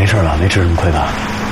没事吧？没吃什么亏吧？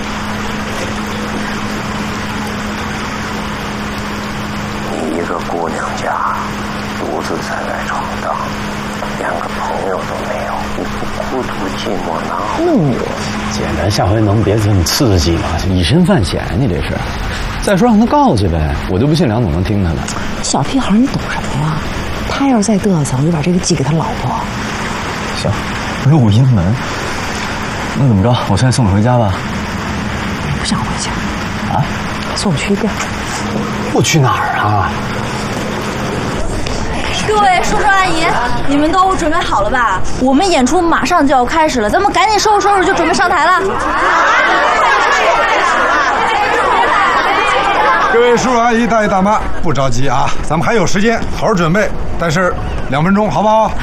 你一个姑娘家，独自在外闯荡，连个朋友都没有，你不孤独寂寞呢？ 姐，咱下回能别这么刺激吗？以身犯险，你这是。再说让他告去呗，我就不信梁总能听他的。 小屁孩，你懂什么呀？他要是再嘚瑟，我就把这个寄给他老婆。 行，录音门。那怎么着？我现在送你回家吧。 不想回家。 啊？ 送我去店。 不去哪儿啊？ 各位叔叔阿姨，你们都准备好了吧？我们演出马上就要开始了，咱们赶紧收拾收拾，就准备上台了。 各位叔叔阿姨、大爷大妈，不着急啊，咱们还有时间，好好准备。但是2分钟，好不好？好。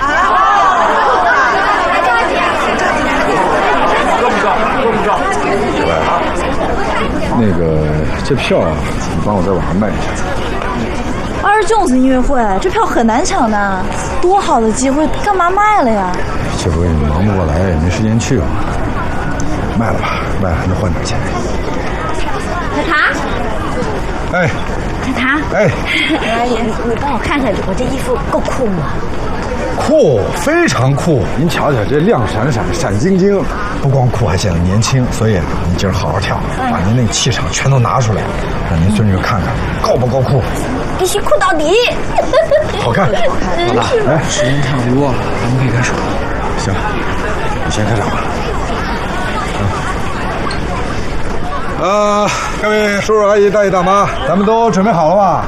喂，那个这票啊，你帮我在网上卖一下。 29次音乐会，这票很难抢的，多好的机会，干嘛卖了呀？ 这不是你忙不过来，也没时间去嘛。卖了吧，卖了还能换点钱。 可塔。 哎， 可塔。 哎， 阿姨，你帮我看看，我这衣服够酷吗？ 酷，非常酷！您瞧瞧，这亮闪闪、闪晶晶，不光酷，还显得年轻。所以您今儿好好跳，把您那气场全都拿出来，让您孙女看看高不高酷。 必须酷到底！ 好看， 好了，哎，时间差不多了，咱们可以开始了。 行，你先开场吧。各位叔叔阿姨、大爷大妈，咱们都准备好了吧？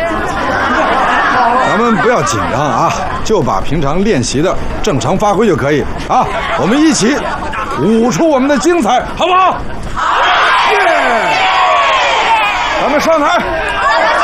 咱们不要紧张啊，就把平常练习的正常发挥就可以啊。我们一起舞出我们的精彩，好不好？好！耶！咱们上台。